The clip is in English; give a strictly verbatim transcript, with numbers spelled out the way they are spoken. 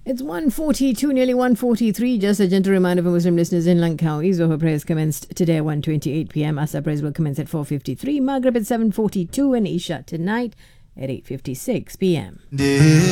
It's one forty-two, nearly one forty-three. Just a gentle reminder for Muslim listeners in Langkawi. Zohar prayers commenced today at one twenty-eight p.m. Asr prayers will commence at four fifty-three. Maghrib at seven forty-two and Isha tonight at eight fifty-six p.m.